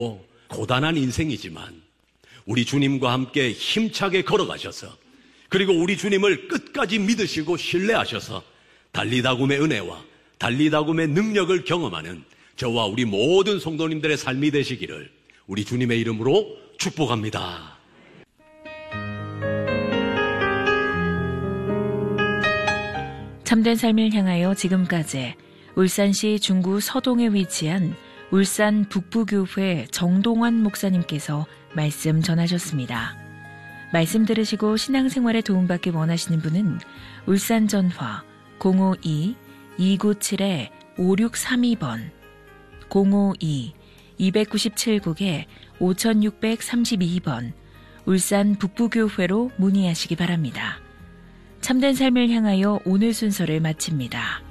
고단한 인생이지만 우리 주님과 함께 힘차게 걸어가셔서 그리고 우리 주님을 끝까지 믿으시고 신뢰하셔서 달리다굼의 은혜와 달리다굼의 능력을 경험하는 저와 우리 모든 성도님들의 삶이 되시기를 우리 주님의 이름으로 축복합니다. 참된 삶을 향하여 지금까지 울산시 중구 서동에 위치한 울산 북부교회 정동환 목사님께서 말씀 전하셨습니다. 말씀 들으시고 신앙생활에 도움받기 원하시는 분은 울산 전화 052-297-5632번 052-297국에 5632번 울산 북부교회로 문의하시기 바랍니다. 참된 삶을 향하여 오늘 순서를 마칩니다.